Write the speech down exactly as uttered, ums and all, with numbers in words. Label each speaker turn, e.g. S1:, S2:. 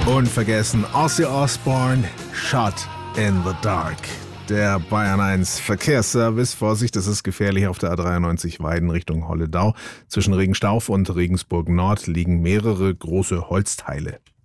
S1: Unvergessen Ozzy Osbourne, Shot in the Dark. Der Bayern eins Verkehrsservice. Vorsicht, es ist gefährlich auf der A dreiundneunzig Weiden Richtung Holledau. Zwischen Regenstauf und Regensburg Nord liegen mehrere große Holzteile.